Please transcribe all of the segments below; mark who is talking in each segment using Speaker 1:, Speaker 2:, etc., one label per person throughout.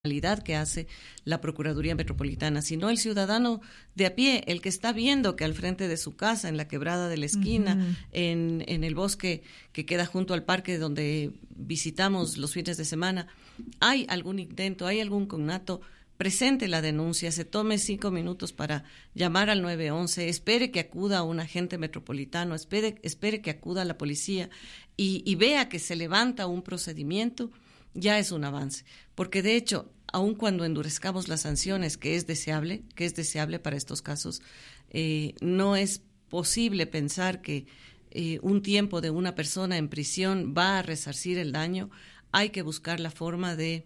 Speaker 1: que hace la Procuraduría Metropolitana, sino el ciudadano de a pie, el que está viendo que al frente de su casa, en la quebrada de la esquina, en el bosque que queda junto al parque donde visitamos los fines de semana, hay algún intento, hay algún conato, presente la denuncia, se tome 5 minutos para llamar al 911, espere que acuda un agente metropolitano, espere que acuda la policía y vea que se levanta un procedimiento, ya es un avance. Porque de hecho, aun cuando endurezcamos las sanciones, que es deseable para estos casos, no es posible pensar que un tiempo de una persona en prisión va a resarcir el daño. Hay que buscar la forma de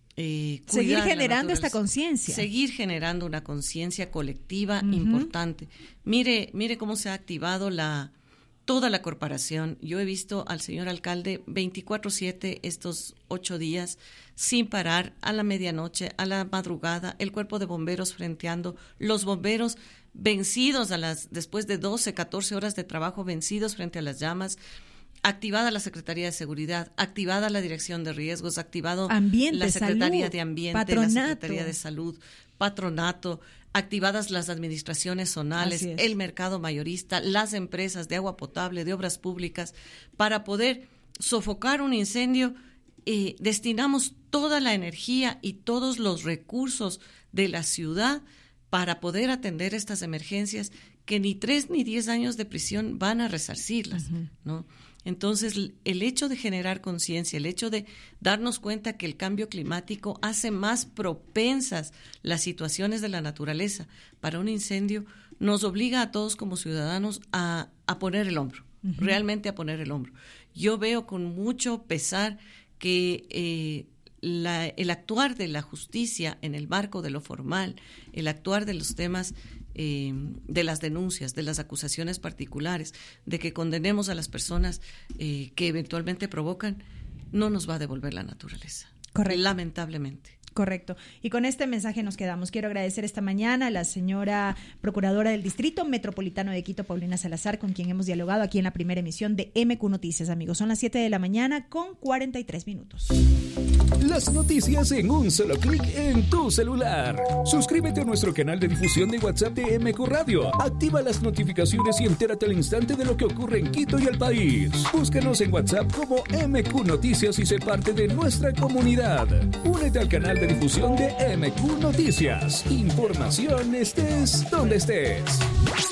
Speaker 2: seguir generando esta conciencia.
Speaker 1: Seguir generando una conciencia colectiva importante. Mire cómo se ha activado toda la corporación. Yo he visto al señor alcalde 24/7 estos 8 días sin parar, a la medianoche, a la madrugada, el cuerpo de bomberos frenteando, los bomberos vencidos después de 12, 14 horas de trabajo, vencidos frente a las llamas. Activada la Secretaría de Seguridad, activada la Dirección de Riesgos, activado la Secretaría
Speaker 2: Salud,
Speaker 1: de Ambiente,
Speaker 2: Patronato.
Speaker 1: la Secretaría de Salud, Patronato, activadas las administraciones zonales, el mercado mayorista, las empresas de agua potable, de obras públicas, para poder sofocar un incendio. Destinamos toda la energía y todos los recursos de la ciudad para poder atender estas emergencias que ni 3 ni 10 años de prisión van a resarcirlas, ¿no? Entonces, el hecho de generar conciencia, el hecho de darnos cuenta que el cambio climático hace más propensas las situaciones de la naturaleza para un incendio, nos obliga a todos como ciudadanos a poner el hombro, realmente a poner el hombro. Yo veo con mucho pesar que el actuar de la justicia en el marco de lo formal, el actuar de los temas de las denuncias, de las acusaciones particulares, de que condenemos a las personas que eventualmente provocan, no nos va a devolver la naturaleza.
Speaker 2: Correcto.
Speaker 1: Lamentablemente.
Speaker 2: Correcto. Y con este mensaje nos quedamos. Quiero agradecer esta mañana a la señora Procuradora del Distrito Metropolitano de Quito, Paulina Salazar, con quien hemos dialogado aquí en la primera emisión de MQ Noticias, amigos. Son las 7 de la mañana con 43 minutos.
Speaker 3: Las noticias en un solo clic en tu celular. Suscríbete a nuestro canal de difusión de WhatsApp de MQ Radio. Activa las notificaciones y entérate al instante de lo que ocurre en Quito y el país. Búscanos en WhatsApp como MQ Noticias y sé parte de nuestra comunidad. Únete al canal de difusión de MQ Noticias. Información estés donde estés.